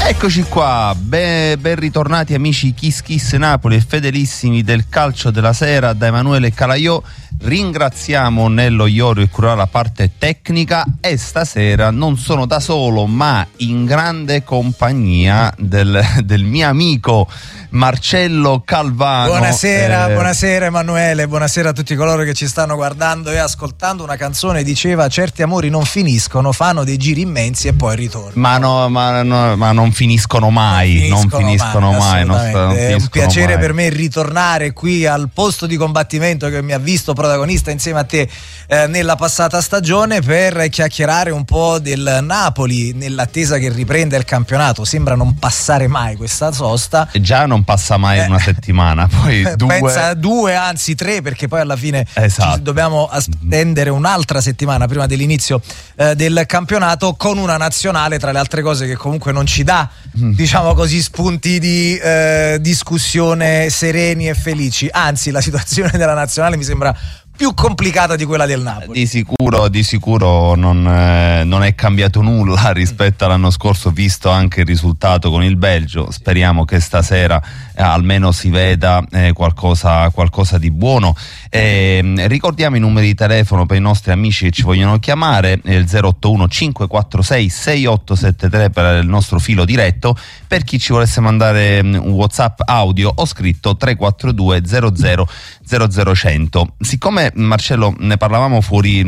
Eccoci qua, ben ritornati amici Kiss Kiss Napoli e fedelissimi del calcio della sera da Emanuele Calaiò. Ringraziamo Nello Iorio che curerà la parte tecnica e stasera non sono da solo ma in grande compagnia del mio amico Marcello Calvano. Buonasera Emanuele, buonasera a tutti coloro che ci stanno guardando e ascoltando. Una canzone diceva: certi amori non finiscono, fanno dei giri immensi e poi ritornano. Ma non finiscono mai, non finiscono mai. È un piacere per me ritornare qui al posto di combattimento che mi ha visto protagonista insieme a te nella passata stagione per chiacchierare un po' del Napoli nell'attesa che riprenda il campionato. Sembra non passare mai questa sosta. Già non passa mai una settimana, poi pensa due, anzi tre, perché poi alla fine dobbiamo attendere un'altra settimana prima dell'inizio del campionato, con una nazionale tra le altre cose che comunque non ci dà diciamo così spunti di discussione sereni e felici. Anzi, la situazione della nazionale mi sembra più complicata di quella del Napoli. Di sicuro non è cambiato nulla rispetto all'anno scorso, visto anche il risultato con il Belgio. Speriamo che stasera almeno si veda qualcosa di buono. Ricordiamo i numeri di telefono per i nostri amici che ci vogliono chiamare, il 081 546 6873 per il nostro filo diretto. Per chi ci volesse mandare un WhatsApp audio o scritto 342 00 00100. Siccome Marcello ne parlavamo fuori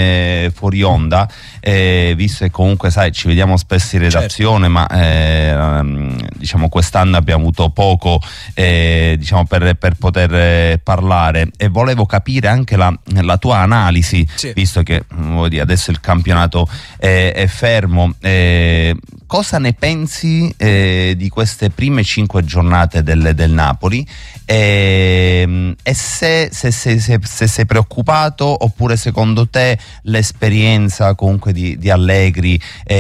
onda, visto che comunque sai ci vediamo spesso in redazione, ma diciamo quest'anno abbiamo avuto poco diciamo per poter parlare, e volevo capire anche la tua analisi, visto che adesso il campionato è fermo. Cosa ne pensi di queste prime 5 giornate del Napoli, e se sei preoccupato, oppure secondo te l'esperienza comunque di Allegri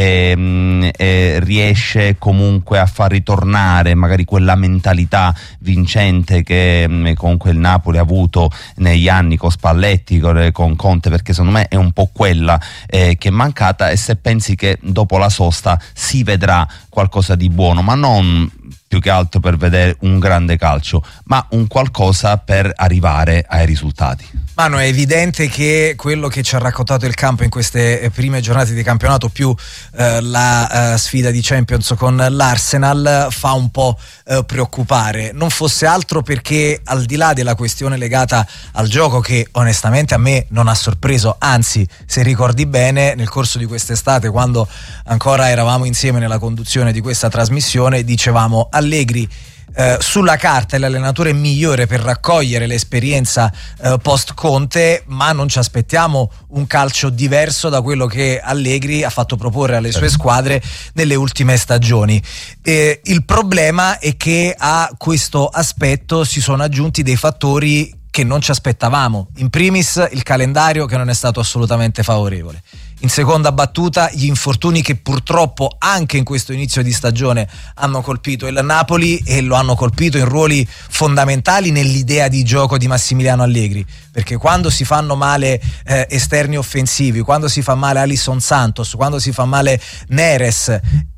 riesce comunque a far ritornare magari quella mentalità vincente che comunque il Napoli ha avuto negli anni con Spalletti, con Conte, perché secondo me è un po' quella che è mancata, e se pensi che dopo la sosta si vedrà qualcosa di buono, ma non più che altro per vedere un grande calcio, ma un qualcosa per arrivare ai risultati. Mano, è evidente che quello che ci ha raccontato il campo in queste prime giornate di campionato, più la sfida di Champions con l'Arsenal, fa un po' preoccupare. Non fosse altro perché, al di là della questione legata al gioco, che onestamente a me non ha sorpreso, anzi, se ricordi bene, nel corso di quest'estate, quando ancora eravamo insieme nella conduzione di questa trasmissione, dicevamo: Allegri sulla carta è l'allenatore migliore per raccogliere l'esperienza post Conte, ma non ci aspettiamo un calcio diverso da quello che Allegri ha fatto proporre alle sue squadre nelle ultime stagioni. Il problema è che a questo aspetto si sono aggiunti dei fattori che non ci aspettavamo. In primis il calendario, che non è stato assolutamente favorevole. In seconda battuta gli infortuni che purtroppo anche in questo inizio di stagione hanno colpito il Napoli, e lo hanno colpito in ruoli fondamentali nell'idea di gioco di Massimiliano Allegri, perché quando si fanno male esterni offensivi, quando si fa male Alisson Santos, quando si fa male Neres,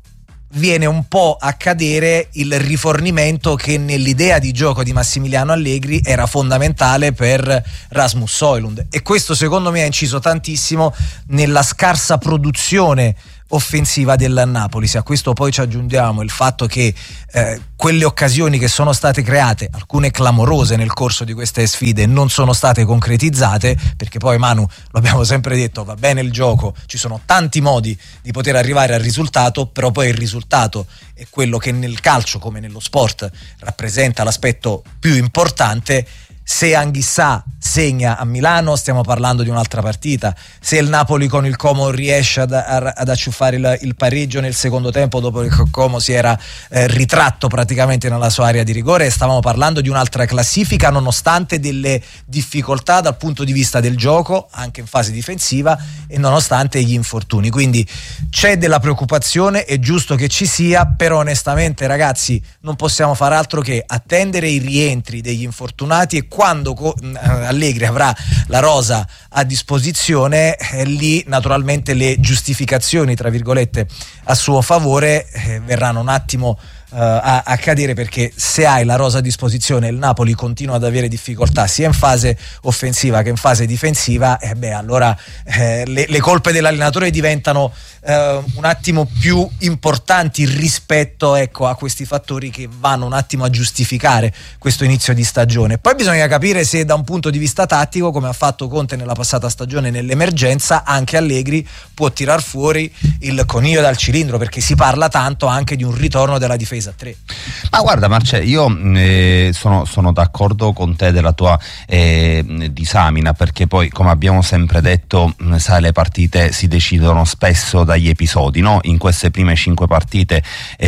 viene un po' a cadere il rifornimento che nell'idea di gioco di Massimiliano Allegri era fondamentale per Rasmus Højlund, e questo secondo me ha inciso tantissimo nella scarsa produzione offensiva del Napoli. Se a questo poi ci aggiungiamo il fatto che quelle occasioni che sono state create, alcune clamorose nel corso di queste sfide, non sono state concretizzate, perché poi, Manu, lo abbiamo sempre detto, va bene il gioco, ci sono tanti modi di poter arrivare al risultato, però poi il risultato è quello che nel calcio, come nello sport, rappresenta l'aspetto più importante. Se Anghissà segna a Milano, stiamo parlando di un'altra partita. Se il Napoli con il Como riesce ad acciuffare il pareggio nel secondo tempo, dopo che il Como si era ritratto praticamente nella sua area di rigore, stavamo parlando di un'altra classifica, nonostante delle difficoltà dal punto di vista del gioco, anche in fase difensiva, e nonostante gli infortuni. Quindi c'è della preoccupazione, è giusto che ci sia, però onestamente, ragazzi, non possiamo fare altro che attendere i rientri degli infortunati, e quando Allegri Allegri avrà la rosa a disposizione, lì naturalmente le giustificazioni tra virgolette a suo favore verranno un attimo a cadere, perché se hai la rosa a disposizione e il Napoli continua ad avere difficoltà sia in fase offensiva che in fase difensiva, allora le colpe dell'allenatore diventano un attimo più importanti rispetto a questi fattori che vanno un attimo a giustificare questo inizio di stagione. Poi bisogna capire se da un punto di vista tattico, come ha fatto Conte nella passata stagione nell'emergenza, anche Allegri può tirar fuori il coniglio dal cilindro, perché si parla tanto anche di un ritorno della difesa a 3. Ma guarda Marcello, io sono d'accordo con te della tua disamina, perché poi, come abbiamo sempre detto, sai, le partite si decidono spesso dagli episodi, no? In queste prime 5 partite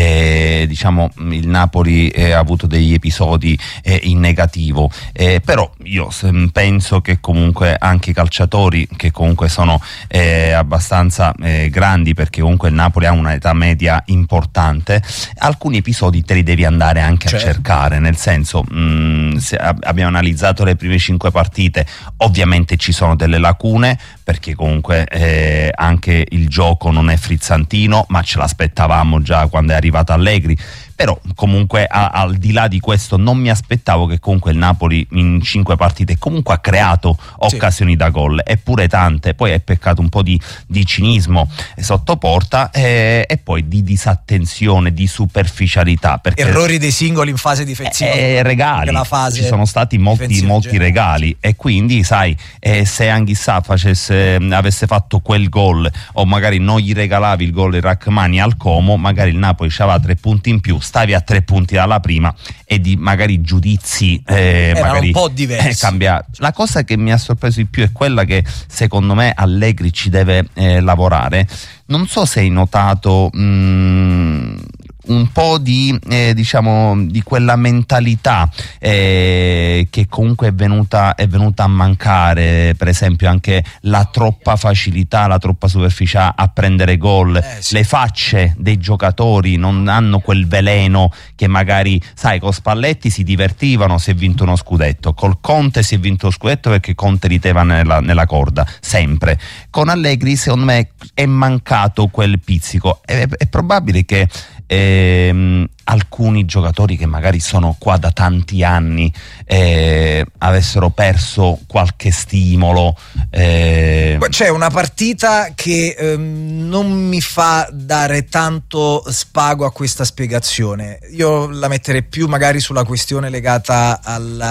diciamo il Napoli ha avuto degli episodi in negativo, però io penso che comunque anche i calciatori, che comunque sono abbastanza grandi, perché comunque il Napoli ha un'età media importante, alcuni episodi te li devi andare anche a cercare, nel senso, se abbiamo analizzato le prime 5 partite, ovviamente ci sono delle lacune, perché comunque anche il gioco non è frizzantino, ma ce l'aspettavamo già quando è arrivato Allegri. Però comunque al di là di questo non mi aspettavo che comunque il Napoli in 5 partite comunque ha creato occasioni da gol, eppure tante. Poi è peccato un po' di cinismo sotto porta e poi di disattenzione, di superficialità, perché errori dei singoli in fase difensiva, regali, la fase ci sono stati molti regali, e quindi sai, se Anghissà avesse fatto quel gol, o magari non gli regalavi il gol di Rachmani al Como, magari il Napoli aveva 3 punti in più, stavi a 3 punti dalla prima, e di magari giudizi magari un po' diversi. Cambiare. La cosa che mi ha sorpreso di più è quella che secondo me Allegri ci deve lavorare. Non so se hai notato un po' di diciamo di quella mentalità che comunque è venuta a mancare, per esempio anche la troppa facilità, la troppa superficialità a prendere gol, le facce dei giocatori non hanno quel veleno che magari, sai, con Spalletti si divertivano, si è vinto uno scudetto, col Conte si è vinto lo scudetto perché Conte riteva nella corda sempre. Con Allegri secondo me è mancato quel pizzico, è probabile che alcuni giocatori che magari sono qua da tanti anni avessero perso qualche stimolo. C'è una partita che non mi fa dare tanto spago a questa spiegazione. Io la metterei più magari sulla questione legata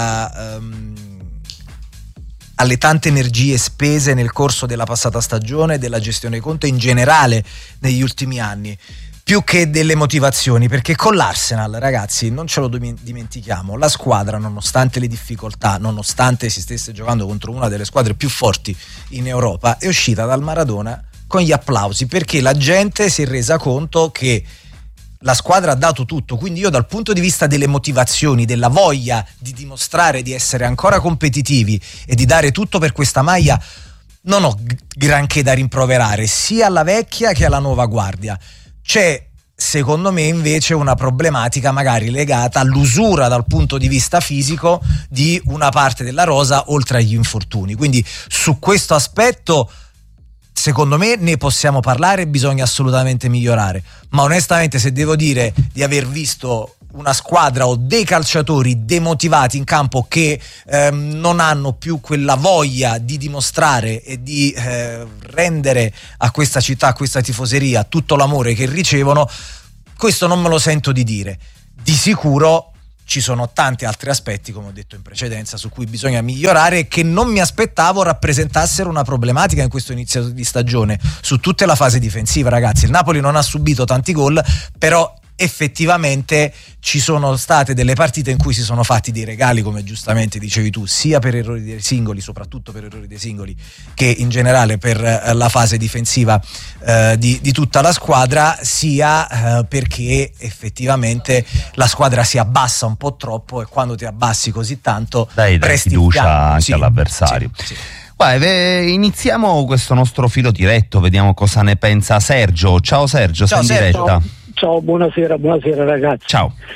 alle tante energie spese nel corso della passata stagione, della gestione Conte in generale negli ultimi anni, più che delle motivazioni, perché con l'Arsenal, ragazzi, non ce lo dimentichiamo, la squadra, nonostante le difficoltà, nonostante si stesse giocando contro una delle squadre più forti in Europa, è uscita dal Maradona con gli applausi, perché la gente si è resa conto che la squadra ha dato tutto. Quindi io, dal punto di vista delle motivazioni, della voglia di dimostrare di essere ancora competitivi e di dare tutto per questa maglia, non ho granché da rimproverare sia alla vecchia che alla nuova guardia. C'è, secondo me, invece una problematica magari legata all'usura dal punto di vista fisico di una parte della rosa, oltre agli infortuni. Quindi su questo aspetto, secondo me, ne possiamo parlare, bisogna assolutamente migliorare. Ma onestamente, se devo dire di aver visto una squadra o dei calciatori demotivati in campo che non hanno più quella voglia di dimostrare e di rendere a questa città, a questa tifoseria, tutto l'amore che ricevono, questo non me lo sento di dire. Di sicuro ci sono tanti altri aspetti, come ho detto in precedenza, su cui bisogna migliorare e che non mi aspettavo rappresentassero una problematica in questo inizio di stagione su tutta la fase difensiva. Ragazzi, il Napoli non ha subito tanti gol, però effettivamente ci sono state delle partite in cui si sono fatti dei regali, come giustamente dicevi tu, sia per errori dei singoli, soprattutto per errori dei singoli, che in generale per la fase difensiva di tutta la squadra, sia perché effettivamente la squadra si abbassa un po' troppo, e quando ti abbassi così tanto dai fiducia anche all'avversario. Sì. Iniziamo questo nostro filo diretto, vediamo cosa ne pensa Sergio. Ciao Sergio, sei in diretta. Ciao, buonasera ragazzi. Ciao.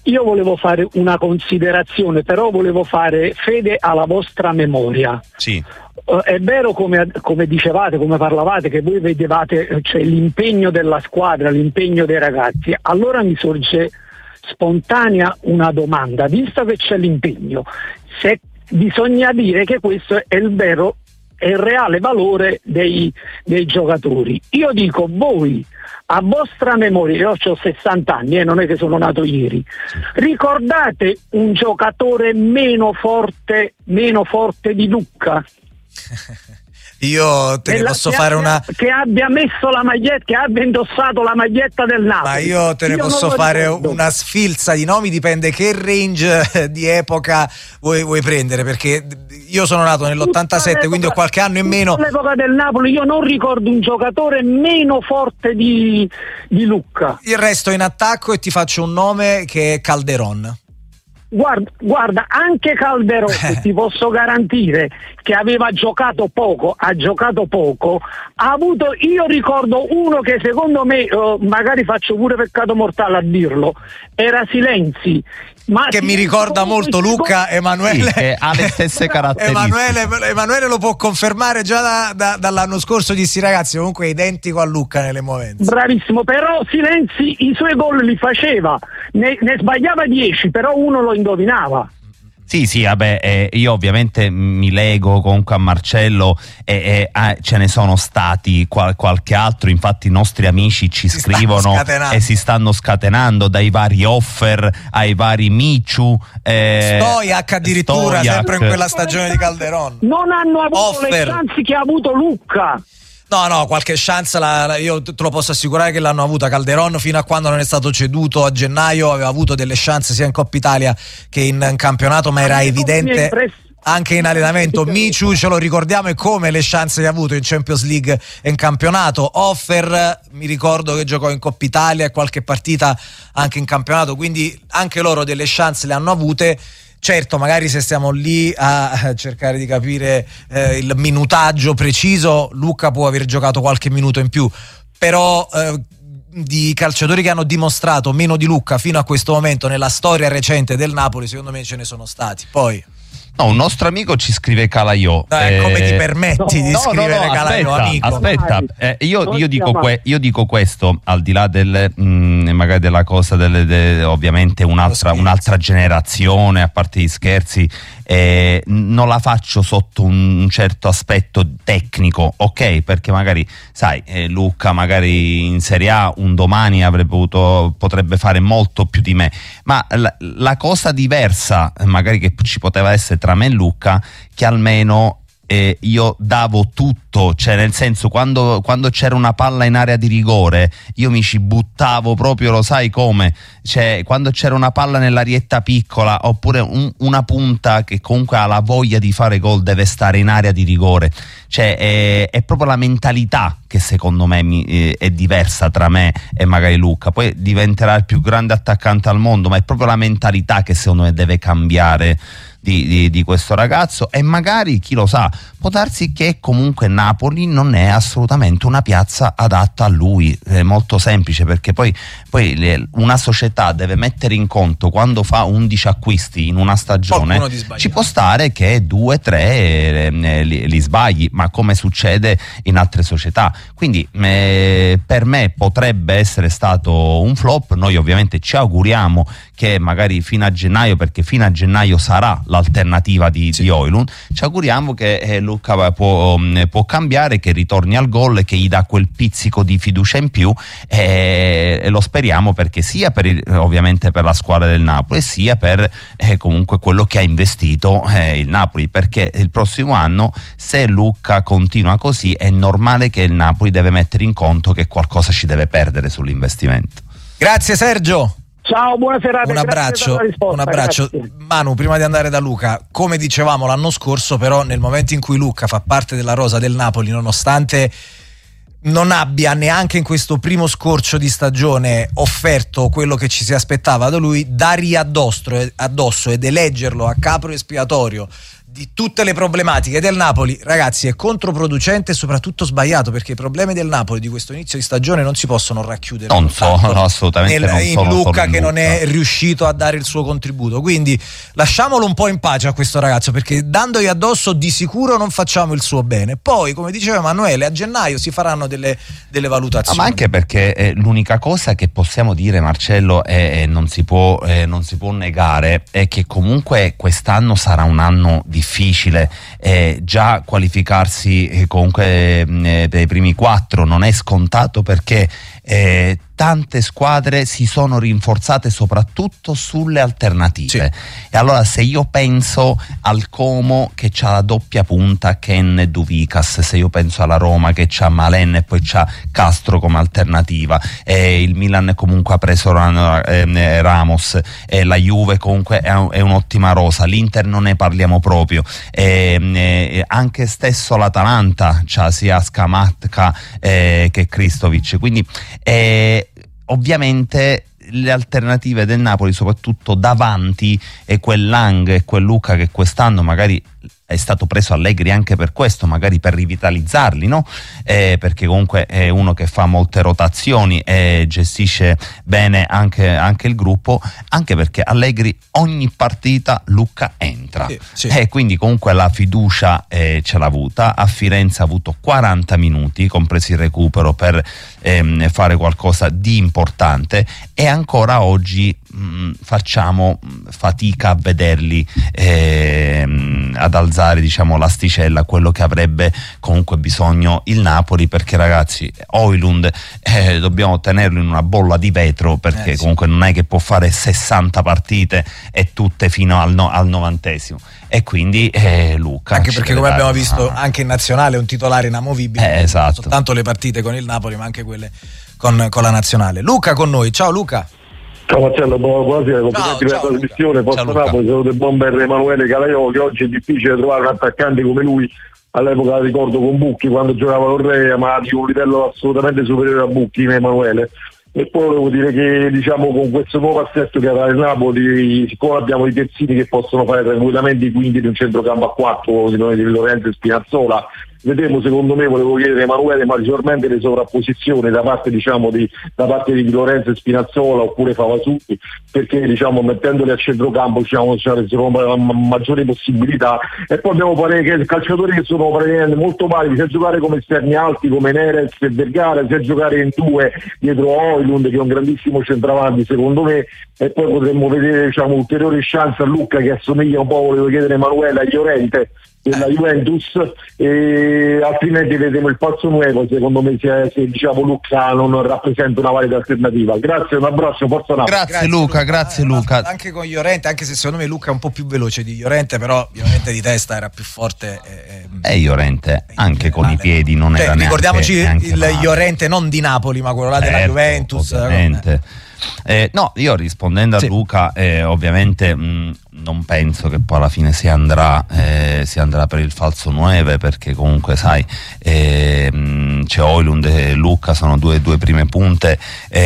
io volevo fare una considerazione, però volevo fare fede alla vostra memoria. Sì. È vero, come dicevate, come parlavate, che voi vedevate l'impegno della squadra, l'impegno dei ragazzi. Allora mi sorge spontanea una domanda, visto che c'è l'impegno, se bisogna dire che questo è il vero e il reale valore dei giocatori. Io dico, voi a vostra memoria, io ho 60 anni, non è che sono nato ieri, ricordate un giocatore meno forte di Lucca? Io te ne posso fare una che abbia messo la maglietta, che abbia indossato la maglietta del Napoli. Ma io te ne posso fare una sfilza di nomi, dipende che range di epoca vuoi prendere, perché io sono nato nell'87, quindi ho qualche anno in meno. All'epoca del Napoli io non ricordo un giocatore meno forte di Lucca. Il resto in attacco e ti faccio un nome che è Calderon. Guarda, anche Calderone ti posso garantire che aveva giocato poco, ha avuto, io ricordo uno che secondo me, magari faccio pure peccato mortale a dirlo, era Silenzi. Ma che mi ricorda molto Luca Emanuele, sì, che ha le stesse caratteristiche. Emanuele lo può confermare, già dall'anno scorso dissi ragazzi, comunque è identico a Luca nelle movenze. Bravissimo, però Silenzi i suoi gol li faceva, ne sbagliava 10, però uno lo indovinava. Sì, vabbè, io ovviamente mi lego comunque a Marcello e ce ne sono stati qualche altro, infatti i nostri amici ci scrivono e si stanno scatenando, dai vari Offer ai vari Miciu, Stoiac addirittura, sempre in quella stagione di Calderon. Non hanno avuto le chance che ha avuto Lucca. No, qualche chance io te lo posso assicurare che l'hanno avuta. Calderon fino a quando non è stato ceduto a gennaio aveva avuto delle chance sia in Coppa Italia che in campionato, ma era evidente anche in allenamento. Miciu ce lo ricordiamo, e come le chance che ha avuto in Champions League e in campionato. Offer mi ricordo che giocò in Coppa Italia e qualche partita anche in campionato, quindi anche loro delle chance le hanno avute. Certo, magari se stiamo lì a cercare di capire il minutaggio preciso, Lucca può aver giocato qualche minuto in più, però di calciatori che hanno dimostrato meno di Lucca fino a questo momento nella storia recente del Napoli, secondo me ce ne sono stati. Poi no, un nostro amico ci scrive Calaiò. Come ti permetti di scrivere Calaiò, amico? Aspetta, io dico questo, al di là magari della cosa ovviamente un'altra generazione, a parte gli scherzi, non la faccio sotto un certo aspetto tecnico, ok? Perché magari, sai, Lucca magari in Serie A un domani potrebbe fare molto più di me, ma la cosa diversa magari che ci poteva essere tra me e Lucca, che almeno io davo tutto, cioè nel senso quando c'era una palla in area di rigore io mi ci buttavo proprio, lo sai come, cioè quando c'era una palla nell'arietta piccola, oppure una punta che comunque ha la voglia di fare gol deve stare in area di rigore, cioè è proprio la mentalità che secondo me è diversa tra me e magari Lucca. Poi diventerà il più grande attaccante al mondo, ma è proprio la mentalità che secondo me deve cambiare di questo ragazzo, e magari, chi lo sa, può darsi che comunque Napoli non è assolutamente una piazza adatta a lui. È molto semplice, perché poi una società deve mettere in conto, quando fa 11 acquisti in una stagione, ci può stare che 2-3 li sbagli, ma come succede in altre società. Quindi per me potrebbe essere stato un flop. Noi ovviamente ci auguriamo che magari fino a gennaio, perché fino a gennaio sarà l'alternativa di Højlund, ci auguriamo che Lucca può cambiare, che ritorni al gol, che gli dà quel pizzico di fiducia in più, e lo speriamo, perché sia ovviamente per la squadra del Napoli, sia per comunque quello che ha investito il Napoli, perché il prossimo anno, se Lucca continua così, è normale che il Napoli deve mettere in conto che qualcosa ci deve perdere sull'investimento. Grazie Sergio. Ciao, buona serata. Un abbraccio. Grazie. Manu, prima di andare da Luca, come dicevamo l'anno scorso, però nel momento in cui Lucca fa parte della rosa del Napoli, nonostante non abbia neanche in questo primo scorcio di stagione offerto quello che ci si aspettava da lui, dargli addosso ed eleggerlo a capro espiatorio di tutte le problematiche del Napoli, ragazzi, è controproducente e soprattutto sbagliato, perché i problemi del Napoli di questo inizio di stagione non si possono racchiudere assolutamente in Lucca, che non è riuscito a dare il suo contributo. Quindi lasciamolo un po' in pace a questo ragazzo, perché dandogli addosso di sicuro non facciamo il suo bene. Poi, come diceva Emanuele, a gennaio si faranno delle valutazioni. Ma anche perché l'unica cosa che possiamo dire, Marcello, e non si può negare, è che comunque quest'anno sarà un anno difficile. Già qualificarsi comunque per i primi 4 non è scontato, perché tante squadre si sono rinforzate soprattutto sulle alternative. Sì. E allora, se io penso al Como che c'ha la doppia punta Ken e Duvicas, se io penso alla Roma che c'ha Malen e poi c'ha Castro come alternativa, il Milan comunque ha preso Ramos, la Juve comunque è un'ottima rosa, l'Inter non ne parliamo proprio, anche stesso l'Atalanta c'ha sia Scamatka che Kristovic, quindi ovviamente le alternative del Napoli, soprattutto davanti, e quel Lang e quel Lucca che quest'anno magari è stato preso Allegri anche per questo, magari per rivitalizzarli, no? Perché comunque è uno che fa molte rotazioni e gestisce bene anche il gruppo, anche perché Allegri ogni partita Lucca entra, sì. E quindi comunque la fiducia ce l'ha avuta. A Firenze ha avuto 40 minuti, compreso il recupero, per fare qualcosa di importante, e ancora oggi facciamo fatica a vederli ad alzare, diciamo, l'asticella, quello che avrebbe comunque bisogno il Napoli, perché ragazzi, Højlund dobbiamo tenerlo in una bolla di vetro, perché comunque non è che può fare 60 partite e tutte fino al 90esimo, e quindi Lucca, anche perché, come abbiamo visto, anche in nazionale è un titolare inamovibile, esatto. Soltanto le partite con il Napoli, ma anche quelle con la nazionale. Luca con noi, ciao Luca. Ciao Marcello, buonasera, complimenti per la trasmissione. Forza Napoli, saluto il bomber Emanuele Calaiò, che oggi è difficile trovare un attaccante come lui. All'epoca ricordo con Bucchi quando giocava Correa, ma di un livello assolutamente superiore a Bucchi, Emanuele. E poi volevo dire che, diciamo, con questo nuovo assetto che avrà il Napoli, siccome abbiamo i terzini che possono fare tranquillamente, quindi di un centrocampo a 4 di Lorenzo e Spinazzola, vedremo, secondo me, volevo chiedere Emanuele, maggiormente le sovrapposizioni da parte di Lorenzo e Spinazzola oppure Favasuti, perché, diciamo, mettendoli a centrocampo, diciamo, c'erano maggiori possibilità. E poi abbiamo calciatori che sono praticamente molto validi, sia giocare come esterni alti come Neres e Vergara, sia giocare in 2 dietro Højlund, che è un grandissimo centravanti secondo me, e poi potremmo vedere, diciamo, ulteriori chance a Lucca, che assomiglia un po', volevo chiedere Emanuele, a Llorente della Juventus, e altrimenti vedremo il falso nuovo, secondo me, se diciamo Lucca non rappresenta una valida alternativa. Grazie, un abbraccio, forza Napoli. Grazie Luca. Anche con Llorente, anche se secondo me Lucca è un po' più veloce di Llorente, però Llorente di testa era più forte, e Llorente anche con i piedi non era ricordiamoci neanche il Llorente non di Napoli, ma quello là della Juventus, ovviamente. No, io rispondendo a Luca, ovviamente non penso che poi alla fine si andrà per il falso 9, perché comunque sai, c'è Højlund e Lucca, sono due prime punte,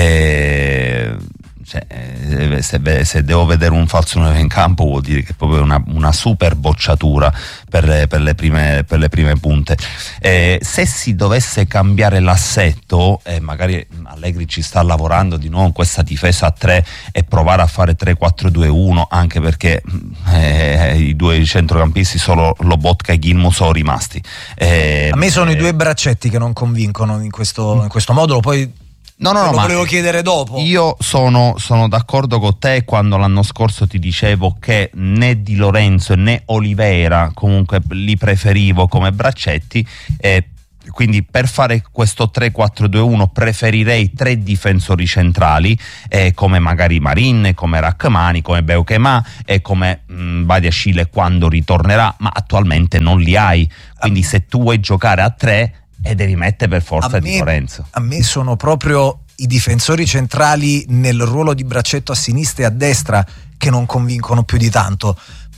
se devo vedere un falso 9 in campo vuol dire che è proprio una super bocciatura per le prime punte. Se si dovesse cambiare l'assetto, magari Allegri ci sta lavorando di nuovo in questa difesa a 3 e provare a fare 3-4-2-1, anche perché i due centrocampisti, solo Lobotka e Gilmour, sono rimasti. A me sono i due braccetti che non convincono in questo modulo. Poi No, lo volevo chiedere dopo. Io sono d'accordo con te quando l'anno scorso ti dicevo che né Di Lorenzo né Oliveira comunque li preferivo come braccetti, quindi per fare questo 3-4-2-1 preferirei 3 difensori centrali, come magari Marin, come Rachmani, come Beukema e come Badiashile quando ritornerà, ma attualmente non li hai, quindi se tu vuoi giocare a 3 e devi mettere per forza Di Lorenzo. A me sono proprio i difensori centrali nel ruolo di braccetto a sinistra e a destra che non convincono più di tanto,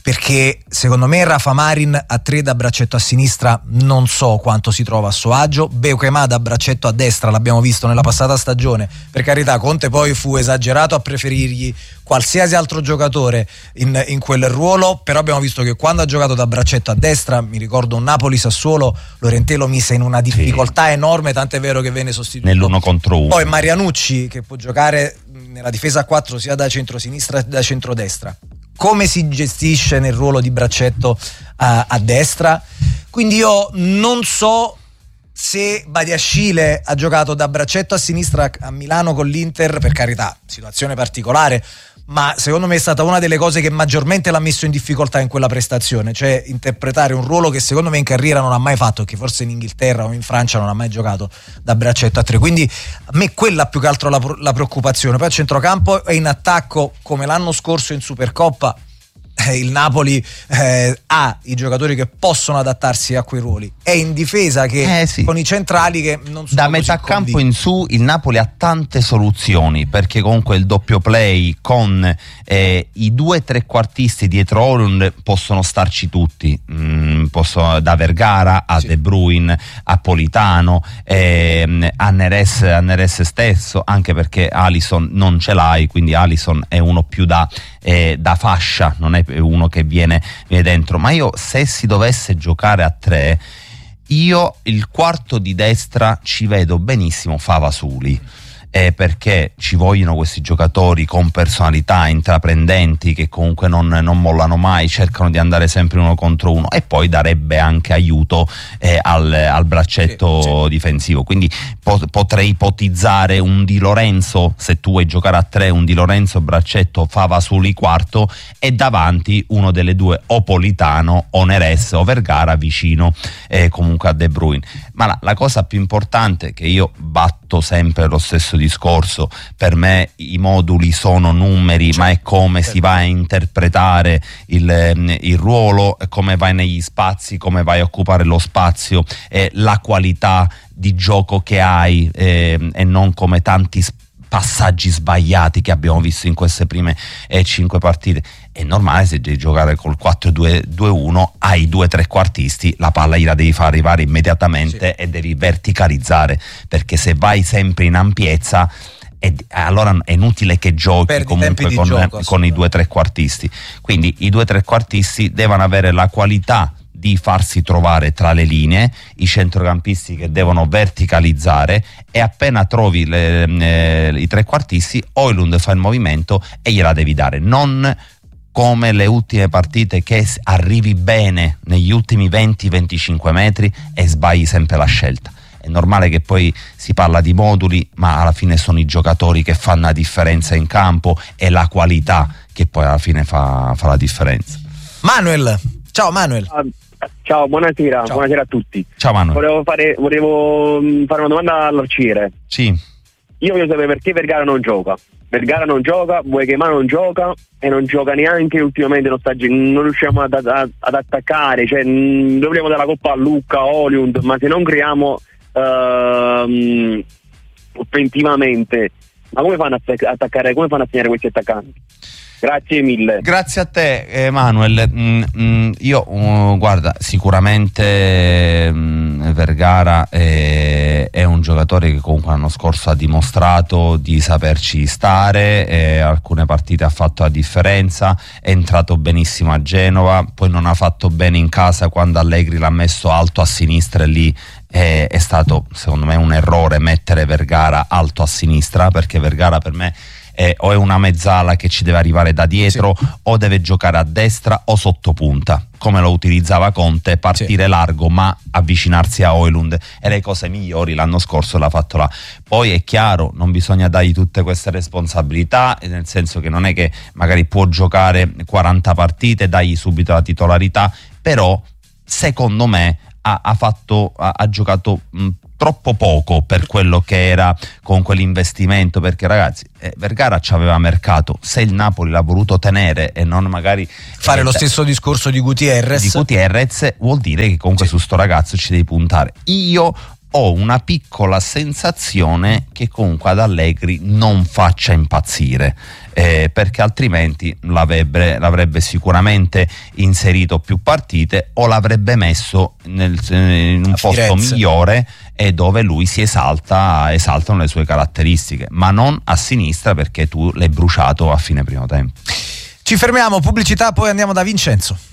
perché secondo me Rafa Marin a 3 da braccetto a sinistra non so quanto si trova a suo agio. Beuquema da braccetto a destra l'abbiamo visto nella passata stagione, per carità Conte poi fu esagerato a preferirgli qualsiasi altro giocatore in quel ruolo, però abbiamo visto che quando ha giocato da braccetto a destra, mi ricordo un Napoli-Sassuolo, Llorente lo mise in una difficoltà enorme, tant'è vero che venne sostituito nell'1 contro 1. Poi Marianucci, che può giocare nella difesa a 4 sia da centrosinistra che da centrodestra, come si gestisce nel ruolo di braccetto a destra? Quindi io non so se Badiashile ha giocato da braccetto a sinistra a Milano con l'Inter, per carità, situazione particolare, ma secondo me è stata una delle cose che maggiormente l'ha messo in difficoltà in quella prestazione, cioè interpretare un ruolo che secondo me in carriera non ha mai fatto, che forse in Inghilterra o in Francia non ha mai giocato da braccetto a 3, quindi a me quella più che altro la preoccupazione. Poi a centrocampo e in attacco, come l'anno scorso in Supercoppa, il Napoli ha i giocatori che possono adattarsi a quei ruoli, è in difesa che sì, con i centrali che non sono da metà campo in su il Napoli ha tante soluzioni, perché comunque il doppio play con i 2 trequartisti dietro Højlund possono starci tutti, da Vergara a De Bruyne a Politano, a Neres stesso, anche perché Alisson non ce l'hai, quindi Alisson è uno più da fascia, non è uno che viene dentro. Ma io, se si dovesse giocare a 3, io il quarto di destra ci vedo benissimo Favasuli, perché ci vogliono questi giocatori con personalità, intraprendenti, che comunque non mollano mai, cercano di andare sempre 1 contro 1, e poi darebbe anche aiuto al braccetto difensivo. Quindi potrei ipotizzare un Di Lorenzo, se tu vuoi giocare a 3, un Di Lorenzo braccetto, Favasuli quarto, e davanti uno delle due, o Politano o Neres o Vergara vicino comunque a De Bruyne. Ma la cosa più importante, che io batto sempre lo stesso discorso, per me i moduli sono numeri, ma è come si va a interpretare il ruolo, come vai negli spazi, come vai a occupare lo spazio, la qualità di gioco che hai, e non come tanti passaggi sbagliati che abbiamo visto in queste prime 5 partite. È normale, se devi giocare col 4-2-1 hai 2 trequartisti, la palla gliela devi far arrivare immediatamente e devi verticalizzare, perché se vai sempre in ampiezza allora è inutile che giochi. Perdi comunque con i 2 trequartisti. Quindi i 2 trequartisti devono avere la qualità di farsi trovare tra le linee, i centrocampisti che devono verticalizzare, e appena trovi i trequartisti, Højlund fa il movimento e gliela devi dare. Non come le ultime partite, che arrivi bene negli ultimi 20-25 metri e sbagli sempre la scelta. È normale che poi si parla di moduli, ma alla fine sono i giocatori che fanno la differenza in campo, e la qualità che poi alla fine fa la differenza. Manuel, ciao Manuel. Ciao, buonasera. Ciao. Buonasera a tutti. Ciao Manuel. Volevo fare una domanda all'Arciere. Sì. Io voglio sapere perché Vergara non gioca. Vergara non gioca, Beuquema non gioca, e non gioca neanche ultimamente, non riusciamo ad attaccare, cioè dovremmo dare la coppa a Lucca, a Højlund, ma se non creiamo offensivamente, ma come fanno a attaccare, come fanno a segnare questi attaccanti? Grazie mille. Grazie a te Emanuel. Io guarda, sicuramente Vergara è un giocatore che comunque l'anno scorso ha dimostrato di saperci stare, alcune partite ha fatto la differenza, è entrato benissimo a Genova, poi non ha fatto bene in casa quando Allegri l'ha messo alto a sinistra, e lì è stato secondo me un errore mettere Vergara alto a sinistra, perché Vergara per me o è una mezzala che ci deve arrivare da dietro, sì, o deve giocare a destra o sottopunta, come lo utilizzava Conte, partire largo ma avvicinarsi a Højlund, e le cose migliori l'anno scorso l'ha fatto là. Poi è chiaro, non bisogna dargli tutte queste responsabilità, nel senso che non è che magari può giocare 40 partite, dagli subito la titolarità, però secondo me ha giocato troppo poco per quello che era con quell'investimento, perché ragazzi Vergara ci aveva mercato, se il Napoli l'ha voluto tenere e non magari fare lo stesso discorso di Gutierrez, vuol dire che comunque su sto ragazzo ci devi puntare. Io ho una piccola sensazione che comunque ad Allegri non faccia impazzire, perché altrimenti l'avrebbe sicuramente inserito più partite o l'avrebbe messo in un posto migliore e dove lui si esaltano le sue caratteristiche, ma non a sinistra, perché tu l'hai bruciato a fine primo tempo. Ci fermiamo, pubblicità, poi andiamo da Vincenzo.